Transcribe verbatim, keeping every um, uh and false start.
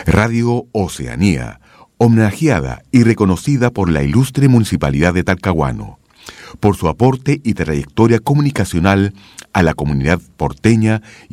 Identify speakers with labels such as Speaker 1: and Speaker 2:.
Speaker 1: Radio Oceanía, homenajeada y reconocida por la ilustre Municipalidad de Talcahuano, por su aporte y trayectoria comunicacional a la comunidad porteña